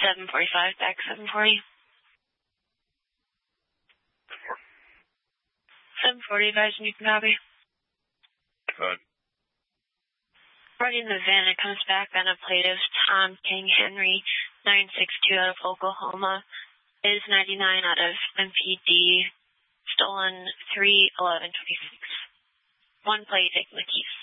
745, back 740. 740, advise me, you can copy. Good. Running the van, it comes back on a plate of Tom King Henry 962 out of Oklahoma. Is 99 out of MPD. Stolen 3/11/26. One plate, taking the keys.